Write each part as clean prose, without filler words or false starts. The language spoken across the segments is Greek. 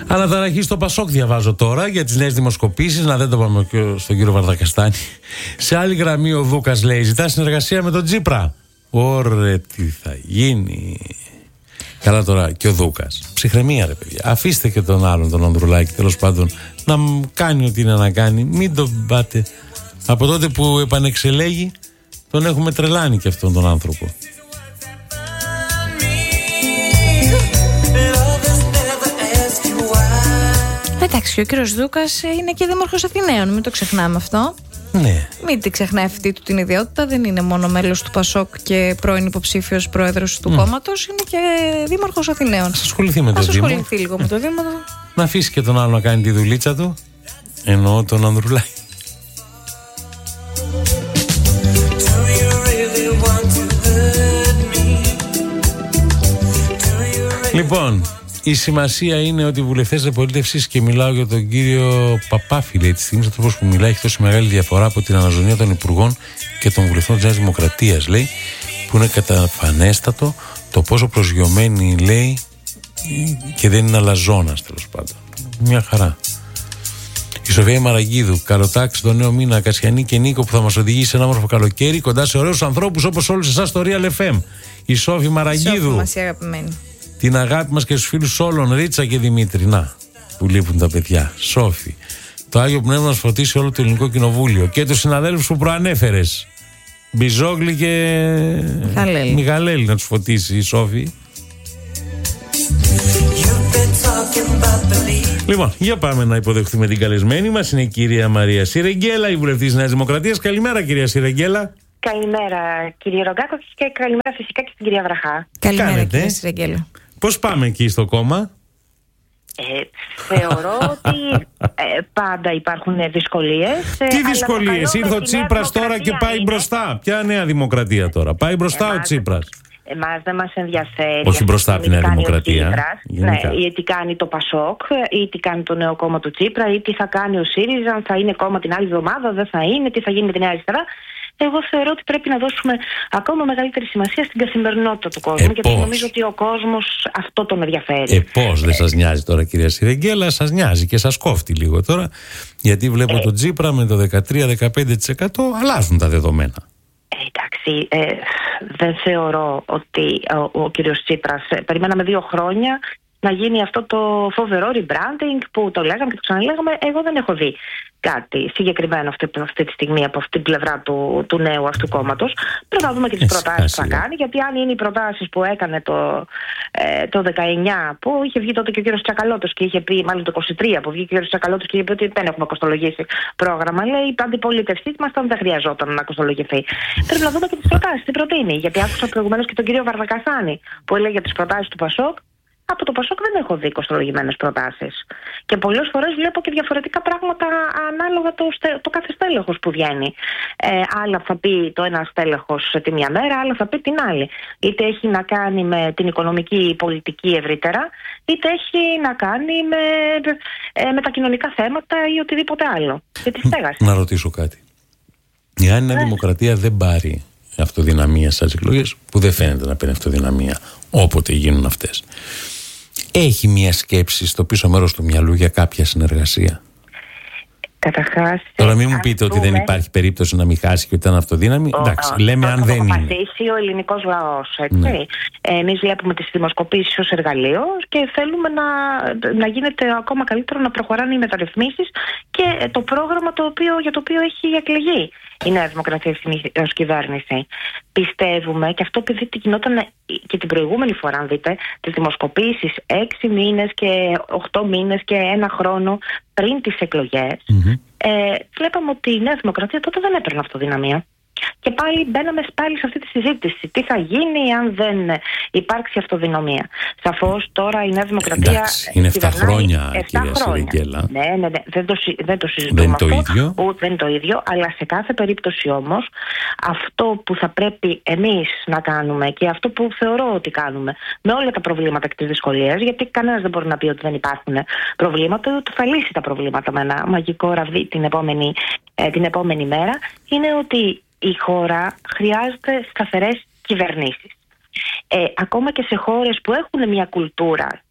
Αναταραχή στο Πασόκ διαβάζω τώρα για τις νέες δημοσκοπήσεις. Να δεν το πάμε και στον κύριο Βαρδακαστάνη. Σε άλλη γραμμή ο Δούκας λέει: ζητά συνεργασία με τον Τσίπρα. Ωρε, τι θα γίνει. Καλά τώρα και ο Δούκας. Ψυχραιμία, ρε παιδιά. Αφήστε και τον άλλον, τον Ανδρουλάκη, τέλος πάντων, να κάνει ό,τι είναι να κάνει. Μην τον πάτε. Από τότε που επανεξελέγει, τον έχουμε τρελάνει και αυτόν τον άνθρωπο. Εντάξει, και ο κύριος Δούκας είναι και δήμαρχος Αθηναίων, μην το ξεχνάμε αυτό. Ναι. Μην την ξεχνάει αυτή του την ιδιότητα. Δεν είναι μόνο μέλος του Πασόκ και πρώην υποψήφιος πρόεδρος του κόμματος, είναι και δήμαρχος Αθηναίων. Ας ασχοληθεί με το Δήμο. Ας ασχοληθεί λίγο με το Δήμο. Να αφήσει και τον άλλο να κάνει τη δουλίτσα του. Εννοώ τον Ανδρουλάκη. Λοιπόν, η σημασία είναι ότι οι βουλευτές της απολύτευσης, και μιλάω για τον κύριο Παπάφη, λέει τη στιγμή, ο τρόπος που μιλάει έχει τόση μεγάλη διαφορά από την αναζωνία των υπουργών και των βουλευτών της Νέας Δημοκρατίας, λέει, που είναι καταφανέστατο το πόσο προσγειωμένοι, λέει, και δεν είναι αλαζόνας, τέλος πάντων. Μια χαρά. Η Σοφία Μαραγκίδου, καλοτάξει τον νέο μήνα, Κασιανή και Νίκο, που θα μας οδηγήσει σε ένα όμορφο καλοκαίρι κοντά σε ωραίους ανθρώπους όπως όλους εσάς στο Real FM. Η Σόφη Μαραγκίδου. Μας η αγαπημένη. Την αγάπη μας και στους φίλους όλων, Ρίτσα και Δημήτρη. Να, που λείπουν τα παιδιά. Σόφη. Το Άγιο Πνεύμα να φωτίσει όλο το Ελληνικό Κοινοβούλιο. Και τους συναδέλφους που προανέφερες. Μπιζόγλη και Μιχαλέλη να τους φωτίσει η Σόφη. Λοιπόν, για πάμε να υποδεχθούμε την καλεσμένη μας. Είναι η κυρία Μαρία Σιρεγγέλα, η βουλευτής της Νέας Δημοκρατίας. Καλημέρα, κυρία Σιρεγγέλα. Καλημέρα, κύριε Ρογκάκο, και καλημέρα φυσικά και στην κυρία Βραχά. Καλημέρα, κυρία Σιρεγγέλα. Πώς πάμε εκεί στο κόμμα? Θεωρώ ότι πάντα υπάρχουν δυσκολίες. Τι δυσκολίες? Ήρθε ο Τσίπρας τώρα και πάει μπροστά. Ποια Νέα Δημοκρατία τώρα? Πάει μπροστά ο Τσίπρας. Εμάς δεν μας ενδιαφέρει. Όχι μπροστά από τη Νέα Δημοκρατία. Ναι, ή τι κάνει το Πασόκ, ή τι κάνει το νέο κόμμα του Τσίπρα, ή τι θα κάνει ο ΣΥΡΙΖΑ, αν θα είναι κόμμα την άλλη εβδομάδα, δεν θα είναι, τι θα γίνει με τη Νέα Αριστερά. Εγώ θεωρώ ότι πρέπει να δώσουμε ακόμα μεγαλύτερη σημασία στην καθημερινότητα του κόσμου, γιατί νομίζω ότι ο κόσμος αυτό τον ενδιαφέρει. Πώς δεν σας νοιάζει τώρα, κυρία Σιρεγγέλα? Σας νοιάζει και σας κόφτει λίγο τώρα, γιατί βλέπω τον Τσίπρα με το 13-15% αλλάζουν τα δεδομένα. Εντάξει, δεν θεωρώ ότι ο κύριος Τσίπρας, περιμέναμε 2 χρόνια να γίνει αυτό το φοβερό rebranding που το λέγαμε και το ξαναλέγαμε. Εγώ δεν έχω δει κάτι συγκεκριμένο αυτή τη στιγμή από αυτή την πλευρά του νέου αυτού κόμματος. Πρέπει να δούμε και τις προτάσεις που θα κάνει, γιατί αν είναι οι προτάσεις που έκανε το 19, που είχε βγει τότε και ο κύριος Τσακαλώτος και είχε πει, μάλλον το 23 που βγήκε ο κύριος Τσακαλώτος και είχε πει ότι δεν έχουμε κοστολογήσει πρόγραμμα, λέει η αντιπολίτευσή μας δεν χρειαζόταν να κοστολογηθεί. Πρέπει να δούμε και τις προτάσεις, τι προτείνει. Γιατί άκουσα προηγουμένως και τον κύριο Βαρδακαστάνη που έλεγε τις προτάσεις του Πασόκ. Από το Πασόκ δεν έχω δει κοστολογημένες προτάσεις. Και πολλές φορές βλέπω και διαφορετικά πράγματα ανάλογα το κάθε στέλεχος που βγαίνει. Άλλα θα πει το ένα στέλεχος τη μια μέρα, άλλα θα πει την άλλη. Είτε έχει να κάνει με την οικονομική πολιτική ευρύτερα, είτε έχει να κάνει με τα κοινωνικά θέματα ή οτιδήποτε άλλο. Και τη στέγαση. Να ρωτήσω κάτι. Εάν η Νέα Δημοκρατία δεν πάρει αυτοδυναμία στις εκλογές, που δεν φαίνεται να παίρνει αυτοδυναμία όποτε γίνουν αυτές, έχει μια σκέψη στο πίσω μέρος του μυαλού για κάποια συνεργασία? Καταρχάς, τώρα μην μου πείτε ότι δεν υπάρχει περίπτωση να μην χάσει και ότι ήταν αυτοδύναμη. Εντάξει, λέμε αν δεν είναι. Το αποφασίσει ο ελληνικός λαός. Ναι. Εμείς βλέπουμε τις δημοσκοπήσεις ως εργαλείο και θέλουμε να γίνεται ακόμα καλύτερο, να προχωράνε οι μεταρρυθμίσεις και το πρόγραμμα για το οποίο έχει εκλεγεί η Νέα Δημοκρατία ως κυβέρνηση. Πιστεύουμε, και αυτό επειδή γινόταν και την προηγούμενη φορά, αν δείτε, τις δημοσκοπήσεις 6 μήνες και 8 μήνες και 1 χρόνο πριν τις εκλογές, βλέπαμε ότι η Νέα Δημοκρατία τότε δεν έπαιρνε αυτοδυναμία. Και πάλι μπαίναμε σε αυτή τη συζήτηση. Τι θα γίνει αν δεν υπάρξει αυτοδυναμία? Σαφώς τώρα η Νέα Δημοκρατία. Εντάξει, είναι 7 χρόνια, κυρία Σιρεγγέλα. Ναι, δεν το συζητούμε. Δεν είναι το ίδιο. Δεν είναι το ίδιο, αλλά σε κάθε περίπτωση όμως, αυτό που θα πρέπει εμείς να κάνουμε και αυτό που θεωρώ ότι κάνουμε, με όλα τα προβλήματα και τις δυσκολίες, γιατί κανένας δεν μπορεί να πει ότι δεν υπάρχουν προβλήματα, ότι θα λύσει τα προβλήματα με ένα μαγικό ραβδί την επόμενη μέρα, είναι ότι η χώρα χρειάζεται σταθερές κυβερνήσεις. Ακόμα και σε χώρες που έχουν μια κουλτούρα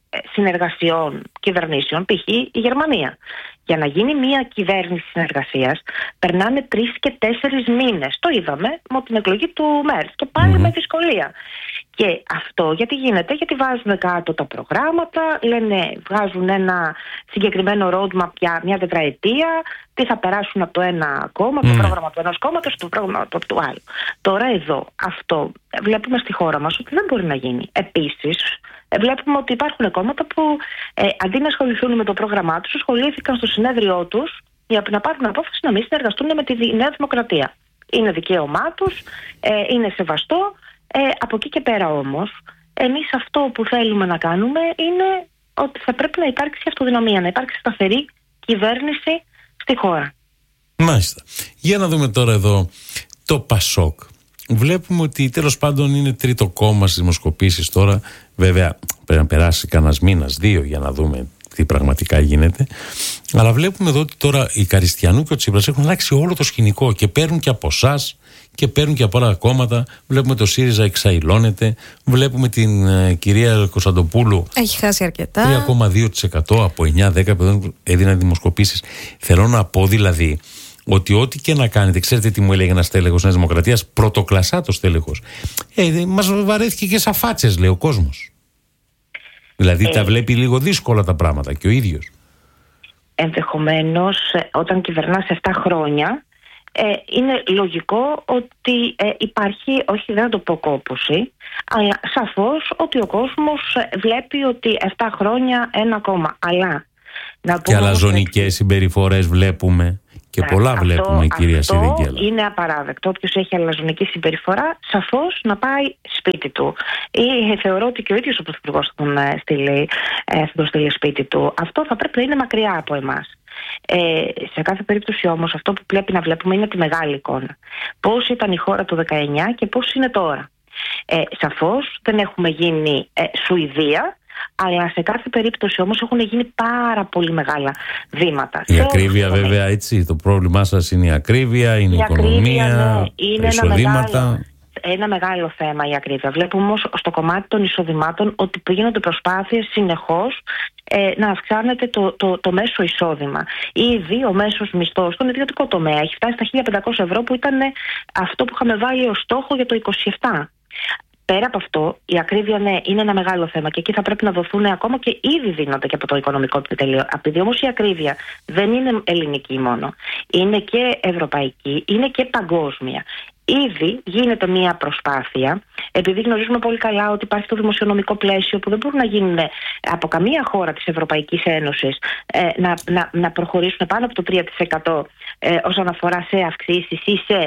συνεργασιών κυβερνήσεων, π.χ. η Γερμανία. Για να γίνει μια κυβέρνηση συνεργασίας περνάνε 3 και 4 μήνες. Το είδαμε με την εκλογή του Μέρς και πάλι με δυσκολία. Και αυτό γιατί γίνεται? Γιατί βάζουν κάτω τα προγράμματα, βγάζουν ένα συγκεκριμένο roadmap για μια τετραετία, τι θα περάσουν από το ένα κόμμα, το πρόγραμμα του ενός κόμματος, το πρόγραμμα του άλλου. Τώρα εδώ αυτό βλέπουμε στη χώρα μας ότι δεν μπορεί να γίνει. Επίσης, βλέπουμε ότι υπάρχουν κόμματα που αντί να ασχοληθούν με το πρόγραμμά τους, ασχολήθηκαν στο συνέδριό τους για να πάρουν απόφαση να μην συνεργαστούν με τη Νέα Δημοκρατία. Είναι δικαίωμά τους, είναι σεβαστό. Από εκεί και πέρα όμως, εμείς αυτό που θέλουμε να κάνουμε είναι ότι θα πρέπει να υπάρξει αυτοδυναμία, να υπάρξει σταθερή κυβέρνηση στη χώρα. Μάλιστα. Για να δούμε τώρα εδώ το ΠΑΣΟΚ. Βλέπουμε ότι τέλος πάντων είναι τρίτο κόμμα στις δημοσκοπήσεις τώρα. Βέβαια πρέπει να περάσει κανένας μήνας, 2 για να δούμε τι πραγματικά γίνεται. Αλλά βλέπουμε εδώ ότι τώρα η Καριστιανού και ο Τσίπρας έχουν αλλάξει όλο το σκηνικό και παίρνουν και από εσάς και παίρνουν και από άλλα κόμματα. Βλέπουμε το ΣΥΡΙΖΑ εξαϊλώνεται. Βλέπουμε την κυρία Κωνσταντοπούλου. Έχει χάσει αρκετά. 3,2% από 9-10 που έδιναν δημοσκοπήσεις. Θέλω να πω δηλαδή ότι ό,τι και να κάνετε, ξέρετε τι μου έλεγε ένας στέλεχος Νέας Δημοκρατίας, πρωτοκλασσάτος στέλεχος. Μας βαρέθηκε και σαν φάτσες, λέει ο κόσμος. Δηλαδή τα βλέπει λίγο δύσκολα τα πράγματα και ο ίδιος. Ενδεχομένως όταν κυβερνάς 7 χρόνια είναι λογικό ότι υπάρχει, όχι δεν θα το πω κόπωση, αλλά σαφώς ότι ο κόσμος βλέπει ότι 7 χρόνια ένα κόμμα. Αλλά να και αλαζονικές συμπεριφορές βλέπουμε. Και πολλά βλέπουμε, κυρία Σιριγγέλα. Αυτό είναι απαράδεκτο. Όποιος έχει αλαζονική συμπεριφορά, σαφώς να πάει σπίτι του. Ή θεωρώ ότι και ο ίδιος ο Πρωθυπουργός θα τον στείλει σπίτι του. Αυτό θα πρέπει να είναι μακριά από εμάς. Σε κάθε περίπτωση όμως, αυτό που πρέπει να βλέπουμε είναι τη μεγάλη εικόνα. Πώς ήταν η χώρα το 19 και πώς είναι τώρα. Σαφώς δεν έχουμε γίνει Σουηδία. Αλλά σε κάθε περίπτωση όμως έχουν γίνει πάρα πολύ μεγάλα βήματα. Η ακρίβεια βέβαια, έτσι, το πρόβλημά σας είναι η ακρίβεια, είναι η οικονομία, είναι εισοδήματα. Ένα μεγάλο θέμα η ακρίβεια. Βλέπουμε όμως στο κομμάτι των εισοδημάτων ότι γίνονται προσπάθειες συνεχώς να αυξάνεται το μέσο εισόδημα. Ήδη ο μέσος μισθός στον ιδιωτικό τομέα έχει φτάσει στα 1.500 ευρώ που ήταν αυτό που είχαμε βάλει ως στόχο για το 27. Πέρα από αυτό, η ακρίβεια είναι ένα μεγάλο θέμα και εκεί θα πρέπει να δοθούν ακόμα και ήδη δίνονται και από το οικονομικό επιτελείο. Επειδή όμως η ακρίβεια δεν είναι ελληνική μόνο, είναι και ευρωπαϊκή, είναι και παγκόσμια. Ήδη γίνεται μια προσπάθεια, επειδή γνωρίζουμε πολύ καλά ότι υπάρχει το δημοσιονομικό πλαίσιο που δεν μπορούν να γίνουν από καμία χώρα της Ευρωπαϊκής Ένωσης να προχωρήσουν πάνω από το 3% όσον αφορά σε αυξήσεις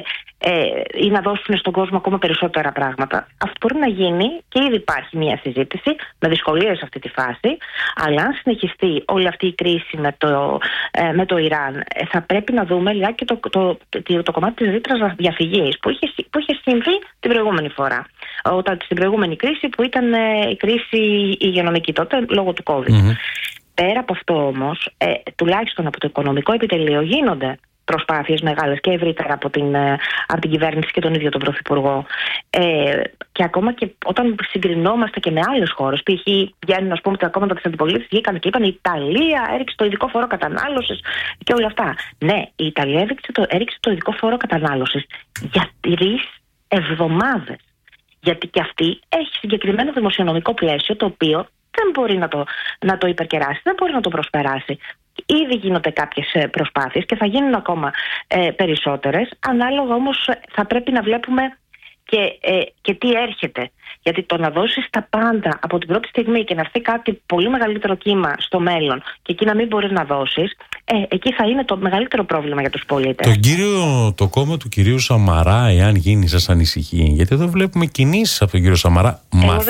ή να δώσουν στον κόσμο ακόμα περισσότερα πράγματα. Αυτό μπορεί να γίνει και ήδη υπάρχει μια συζήτηση με δυσκολίες σε αυτή τη φάση, αλλά αν συνεχιστεί όλη αυτή η κρίση με το Ιράν, θα πρέπει να δούμε λιγάκι το κομμάτι της ρήτρας διαφυγής που είχε συμβεί την προηγούμενη φορά. Στην προηγούμενη κρίση που ήταν η κρίση υγειονομική τότε λόγω του COVID. Πέρα από αυτό όμως, τουλάχιστον από το οικονομικό επιτελείο γίνονται προσπάθειες μεγάλες και ευρύτερα από την κυβέρνηση και τον ίδιο τον Πρωθυπουργό. Και ακόμα και όταν συγκρινόμαστε και με άλλες χώρες, π.χ. βγαίνουν ας πούμε τα κόμματα της αντιπολίτευσης, βγήκαν και είπαν η Ιταλία έριξε το ειδικό φόρο κατανάλωσης και όλα αυτά. Ναι, η Ιταλία έριξε το ειδικό φόρο κατανάλωσης για 3 εβδομάδες. Γιατί και αυτή έχει συγκεκριμένο δημοσιονομικό πλαίσιο το οποίο δεν μπορεί να το υπερκεράσει, δεν μπορεί να το προσπεράσει. Ήδη γίνονται κάποιες προσπάθειες και θα γίνουν ακόμα περισσότερες. Ανάλογα όμως θα πρέπει να βλέπουμε και τι έρχεται. Γιατί το να δώσεις τα πάντα από την πρώτη στιγμή και να έρθει κάτι πολύ μεγαλύτερο κύμα στο μέλλον και εκεί να μην μπορείς να δώσεις, εκεί θα είναι το μεγαλύτερο πρόβλημα για τους πολίτες. Το κόμμα του κυρίου Σαμαρά, εάν γίνει, σας ανησυχεί? Γιατί εδώ βλέπουμε κινήσεις από τον κύριο Σαμαρά.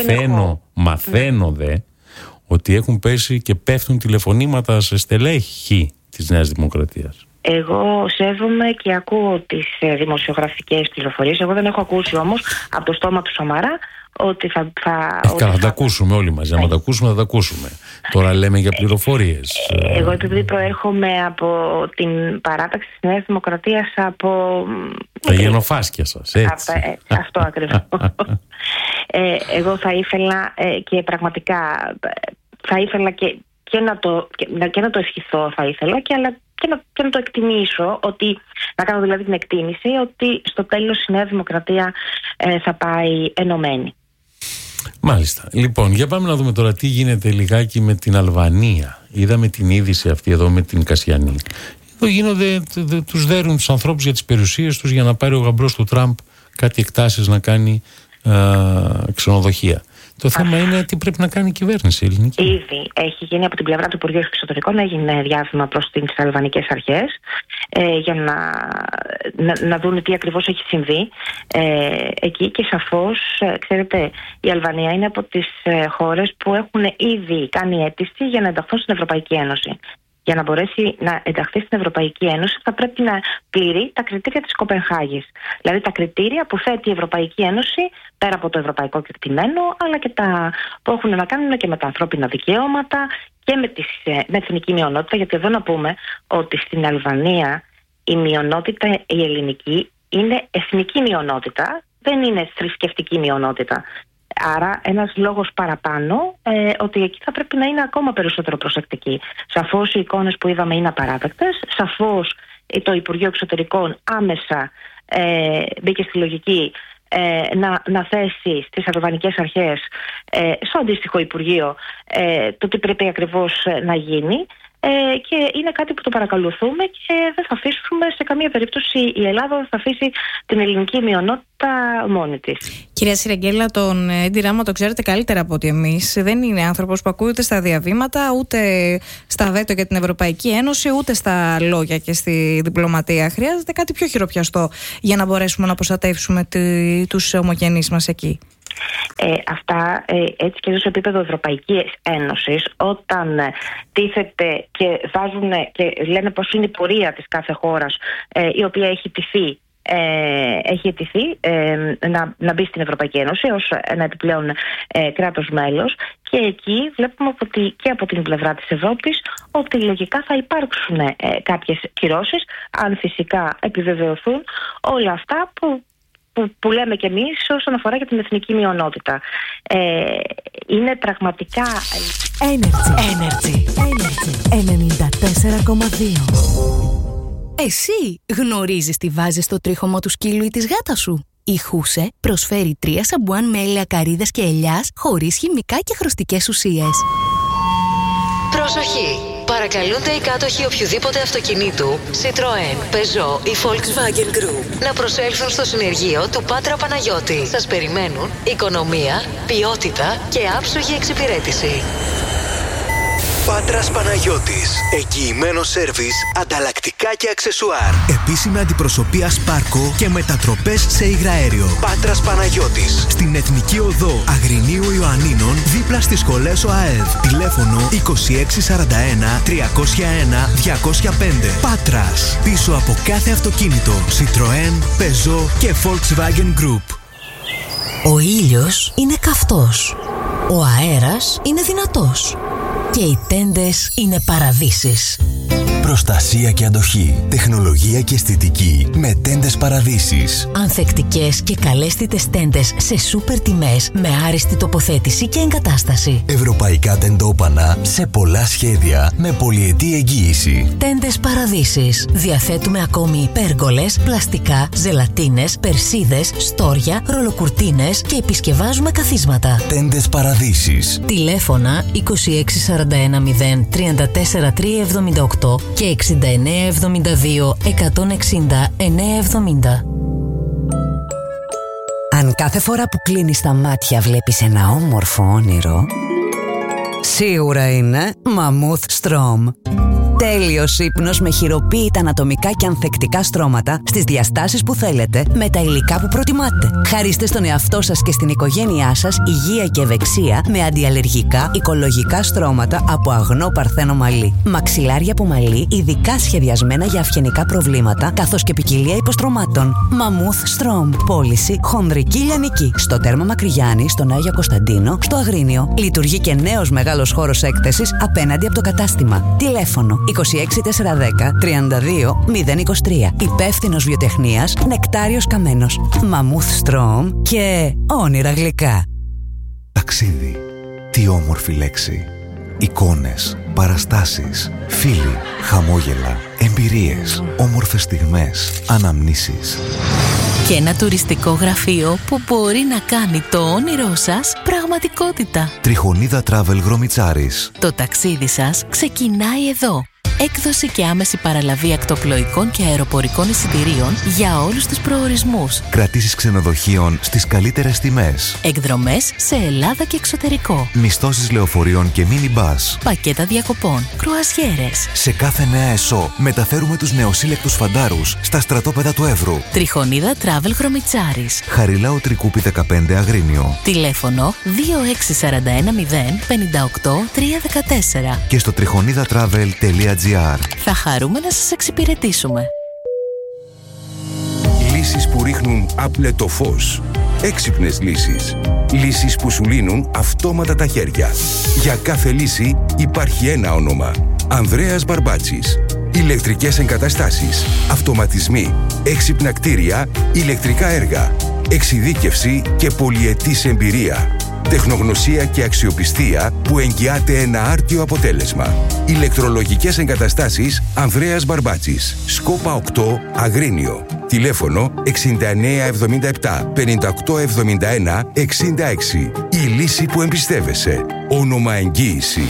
Μαθαίνω δε ότι έχουν πέσει και πέφτουν τηλεφωνήματα σε στελέχη της Νέας Δημοκρατίας. Εγώ σέβομαι και ακούω τις δημοσιογραφικές πληροφορίες. Εγώ δεν έχω ακούσει όμως από το στόμα του Σαμαρά ότι θα τα ακούσουμε όλοι μαζί. Αν τα ακούσουμε, θα τα ακούσουμε. Τώρα λέμε για πληροφορίες. Εγώ επειδή προέρχομαι από την παράταξη της Νέας Δημοκρατίας, από τα γενοφάσκια σας, έτσι. Αυτό ακριβώς. Εγώ θα ήθελα και πραγματικά θα ήθελα και να το ευχηθώ, θα ήθελα, αλλά και να το εκτιμήσω, ότι να κάνω δηλαδή την εκτίμηση ότι στο τέλος η Νέα Δημοκρατία θα πάει ενωμένη. Μάλιστα. Λοιπόν, για πάμε να δούμε τώρα τι γίνεται λιγάκι με την Αλβανία. Είδαμε την είδηση αυτή εδώ με την Κασιανή. Εδώ τους δέρουν τους ανθρώπους για τις περιουσίες τους για να πάρει ο γαμπρός του Τραμπ κάτι εκτάσεις να κάνει ξενοδοχεία. Το θέμα είναι τι πρέπει να κάνει η κυβέρνηση ελληνική. Ήδη έχει γίνει από την πλευρά του Υπουργείου Εξωτερικών, έγινε διάβημα προς τις αλβανικές αρχές για να δουν τι ακριβώς έχει συμβεί εκεί, και σαφώς, ξέρετε, η Αλβανία είναι από τις χώρες που έχουν ήδη κάνει αίτηση για να ενταχθούν στην Ευρωπαϊκή Ένωση. Για να μπορέσει να ενταχθεί στην Ευρωπαϊκή Ένωση θα πρέπει να πληρεί τα κριτήρια της Κοπενχάγης. Δηλαδή τα κριτήρια που θέτει η Ευρωπαϊκή Ένωση, πέρα από το ευρωπαϊκό κεκτημένο, αλλά και τα που έχουν να κάνουν και με τα ανθρώπινα δικαιώματα και με εθνική μειονότητα. Γιατί εδώ να πούμε ότι στην Αλβανία η μειονότητα η ελληνική είναι εθνική μειονότητα, δεν είναι θρησκευτική μειονότητα. Άρα ένας λόγος παραπάνω ότι εκεί θα πρέπει να είναι ακόμα περισσότερο προσεκτικοί. Σαφώς οι εικόνες που είδαμε είναι απαράδεκτες. Σαφώς το Υπουργείο Εξωτερικών άμεσα μπήκε στη λογική να θέσει στις αλβανικές αρχές, στο αντίστοιχο Υπουργείο, το τι πρέπει ακριβώς να γίνει. Και είναι κάτι που το παρακολουθούμε και δεν θα αφήσουμε σε καμία περίπτωση, η Ελλάδα δεν θα αφήσει την ελληνική μειονότητα μόνη της. Κυρία Σιρεγγέλα, τον Έντι Ράμα το ξέρετε καλύτερα από ότι εμείς. Δεν είναι άνθρωπος που ακούει ούτε στα διαβήματα, ούτε στα βέτο για την Ευρωπαϊκή Ένωση, ούτε στα λόγια και στη διπλωματία. Χρειάζεται κάτι πιο χειροπιαστό για να μπορέσουμε να προστατεύσουμε τους ομογενείς μας εκεί. Αυτά έτσι και εδώ σε επίπεδο Ευρωπαϊκής Ένωσης, όταν τίθεται και βάζουν και λένε πως είναι η πορεία της κάθε χώρας η οποία έχει αιτηθεί να μπει στην Ευρωπαϊκή Ένωση ως ένα επιπλέον κράτος μέλος, και εκεί βλέπουμε ότι και από την πλευρά της Ευρώπης ότι λογικά θα υπάρξουν κάποιες κυρώσεις, αν φυσικά επιβεβαιωθούν όλα αυτά που λέμε κι εμείς όσον αφορά για την εθνική μειονότητα. Είναι πραγματικά... Energy 94,2. Εσύ γνωρίζεις τι βάζεις στο τρίχωμο του σκύλου ή της γάτας σου? Η Χούσε προσφέρει 3 σαμπουάν με ελαιακαρίδες και ελιάς χωρίς χημικά και χρωστικές ουσίες. Προσοχή! Παρακαλούνται οι κάτοχοι οποιοδήποτε αυτοκινήτου, Citroën, Peugeot ή Volkswagen Group να προσέλθουν στο συνεργείο του Πάτρα Παναγιώτη. Σας περιμένουν οικονομία, ποιότητα και άψογη εξυπηρέτηση. Πάτρας Παναγιώτης. Εγγυημένο σέρβις, ανταλλακτικά και αξεσουάρ. Επίσημη αντιπροσωπεία Σπάρκο και μετατροπές σε υγραέριο. Πάτρας Παναγιώτης. Στην Εθνική Οδό Αγρινίου Ιωαννίνων, δίπλα στις σχολές ΟΑΕΔ. Τηλέφωνο 2641 301 205. Πάτρας. Πίσω από κάθε αυτοκίνητο Citroën, Peugeot και Volkswagen Group. Ο ήλιος είναι καυτός. Ο αέρας είναι δυνατός. Και οι τέντες είναι παραδείσεις. Προστασία και αντοχή, τεχνολογία και αισθητική με τέντες Παραδείσεις. Ανθεκτικές και καλέσθητες τέντες σε σούπερ τιμές με άριστη τοποθέτηση και εγκατάσταση. Ευρωπαϊκά τεντόπανα σε πολλά σχέδια με πολυετή εγγύηση. Τέντες Παραδείσεις. Διαθέτουμε ακόμη πέργολες, πλαστικά, ζελατίνες, περσίδες, στόρια, ρολοκουρτίνες και επισκευάζουμε καθίσματα. Τέντες Παραδείσεις. Τηλέφωνα 2641 034 378 και 6972 160 970. Αν κάθε φορά που κλείνεις τα μάτια βλέπεις ένα όμορφο όνειρο, σίγουρα είναι Mammoth Strom. Τέλειος ύπνος με χειροποίητα ανατομικά και ανθεκτικά στρώματα στις διαστάσεις που θέλετε με τα υλικά που προτιμάτε. Χαρίστε στον εαυτό σας και στην οικογένειά σας υγεία και ευεξία με αντιαλλεργικά, οικολογικά στρώματα από αγνό παρθένο μαλλί. Μαξιλάρια από μαλλί ειδικά σχεδιασμένα για αυγενικά προβλήματα, καθώς και ποικιλία υποστρωμάτων. Mammoth Strom. Πώληση χονδρική λιανική. Στο Τέρμα Μακρυγιάννη, στον Άγιο Κωνσταντίνο, στο Αγρίνιο. Λειτουργεί και νέος μεγάλος χώρος έκθεσης απέναντι από το κατάστημα. Τηλέφωνο 26410 32 023. Υπεύθυνος βιοτεχνίας Νεκτάριος Καμένος. Mammoth Strom και όνειρα γλυκά. Ταξίδι. Τι όμορφη λέξη. Εικόνες, παραστάσεις, φίλοι, χαμόγελα, εμπειρίες, όμορφες στιγμές, αναμνήσεις. Και ένα τουριστικό γραφείο που μπορεί να κάνει το όνειρό σας πραγματικότητα. Τριχονίδα Travel Γρομιτσάρης. Το ταξίδι σας ξεκινάει εδώ. Έκδοση και άμεση παραλαβή ακτοπλοϊκών και αεροπορικών εισιτηρίων για όλους τους προορισμούς. Κρατήσεις ξενοδοχείων στις καλύτερες τιμές. Εκδρομές σε Ελλάδα και εξωτερικό. Μισθώσεις λεωφορείων και μίνι-μπας. Πακέτα διακοπών. Κρουαζιέρες. Σε κάθε νέα ΕΣΟ μεταφέρουμε τους νεοσύλλεκτους φαντάρους στα στρατόπεδα του Εύρου. Τριχονίδα Travel Γρομιτσάρης. Χαριλάου Τρικούπη 15 Αγρίνιο. Τηλέφωνο 26410 58 314. Και στο τριχονίδαtravel.gr. Θα χαρούμε να σας εξυπηρετήσουμε. Λύσεις που ρίχνουν άπλετο φως. Έξυπνες λύσεις. Λύσεις που σου λύνουν αυτόματα τα χέρια. Για κάθε λύση υπάρχει ένα όνομα. Ανδρέας Μπαρμπάτσης. Ηλεκτρικές εγκαταστάσεις, αυτοματισμοί, έξυπνα κτίρια, ηλεκτρικά έργα, εξειδίκευση και πολυετής εμπειρία. Τεχνογνωσία και αξιοπιστία που εγγυάται ένα άρτιο αποτέλεσμα. Ηλεκτρολογικές εγκαταστάσεις Ανδρέας Μπαρμπάτσης. Σκόπα 8 Αγρίνιο. Τηλέφωνο 6977 5871 66. Η λύση που εμπιστεύεσαι. Όνομα εγγύηση.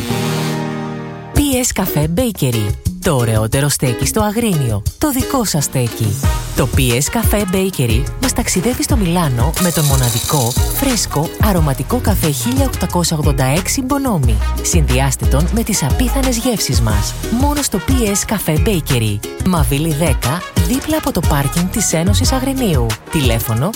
PS Cafe Bakery. Το ωραιότερο στέκι στο Αγρίνιο. Το δικό σας στέκι. Το PS Cafe Bakery μας ταξιδεύει στο Μιλάνο με τον μοναδικό, φρέσκο, αρωματικό καφέ 1886 Bonomi. Συνδυάστε τον με τις απίθανες γεύσεις μας. Μόνο στο PS Cafe Bakery. Μαβίλη 10, δίπλα από το πάρκινγκ της Ένωσης Αγρινίου. Τηλέφωνο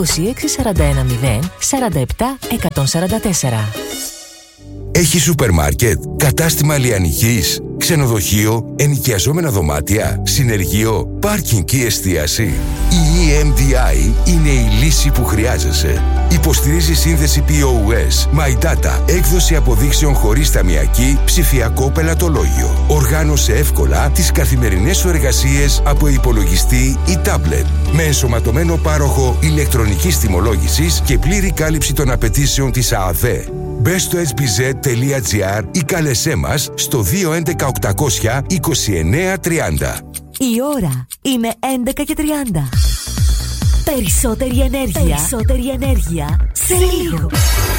26410 47 144. Έχει σούπερ μάρκετ, κατάστημα λιανικής, ξενοδοχείο, ενοικιαζόμενα δωμάτια, συνεργείο, πάρκινγκ ή εστίαση. Η EMDI είναι η λύση που χρειάζεσαι. Υποστηρίζει σύνδεση POS, My Data, έκδοση αποδείξεων χωρίς ταμιακή, ψηφιακό πελατολόγιο. Οργάνωσε εύκολα τις καθημερινές σου εργασίες από υπολογιστή ή τάμπλετ. Με ενσωματωμένο πάροχο ηλεκτρονικής τιμολόγησης και πλήρη κάλυψη των απαιτήσεων της ΑΑΔΕ. Μπες στο hbz.gr ή κάλεσέ μας στο 211 800 2930. Η ώρα είναι 11:30. Περισσότερη ενέργεια σε λίγο.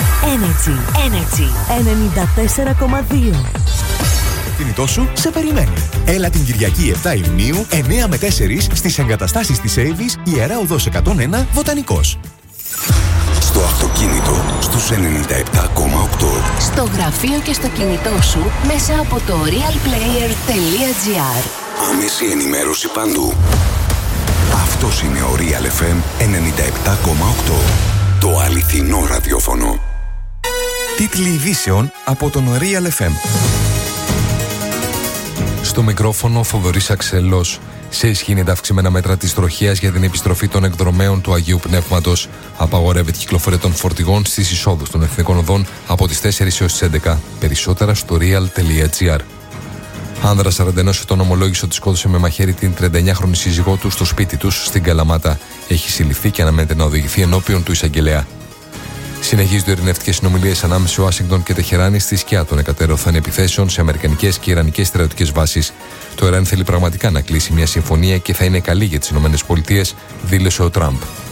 Energy 94,2. Κινητό σου σε περιμένει. Έλα την Κυριακή 7 Ιουνίου 9 με 4 στις εγκαταστάσεις της Avis, Ιερά Οδός 101, Βοτανικός. Στο αυτοκίνητο στους 97,8. Στο γραφείο και στο κινητό σου μέσα από το realplayer.gr. Άμεση ενημέρωση παντού. Αυτός είναι ο Real FM 97,8. Το αληθινό ραδιόφωνο. Τίτλοι ειδήσεων από τον Real FM. Στο μικρόφωνο Θοδωρής Αξελός. Σε ισχύ τα αυξημένα μέτρα της τροχέας για την επιστροφή των εκδρομέων του Αγίου Πνεύματος. Απαγορεύεται η κυκλοφορία των φορτηγών στις εισόδους των εθνικών οδών από τις 4 έως τις 11. Περισσότερα στο real.gr. Άνδρας 41 ετών ομολόγησε ότι σκότωσε με μαχαίρι την 39χρονη σύζυγό του στο σπίτι τους στην Καλαμάτα. Έχει συλληφθεί και αναμένεται να οδηγηθεί ενώπιον του εισαγγελέα. Συνεχίζονται ειρηνευτικές συνομιλίες ανάμεσα σε Ουάσιγκτον και Τεχεράνη στη σκιά των εκατέρωθεν επιθέσεων σε αμερικανικές και ιρανικές στρατιωτικές βάσεις. Το Ιράν θέλει πραγματικά να κλείσει μια συμφωνία και θα είναι καλή για τις ΗΠΑ, δήλωσε ο Τραμπ.